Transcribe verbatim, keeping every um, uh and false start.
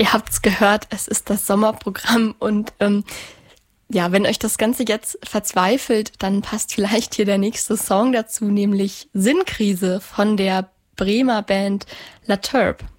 ihr habt's gehört, es ist das Sommerprogramm und ähm, ja, wenn euch das Ganze jetzt verzweifelt, dann passt vielleicht hier der nächste Song dazu, nämlich Sinnkrise von der Bremer Band La Turb.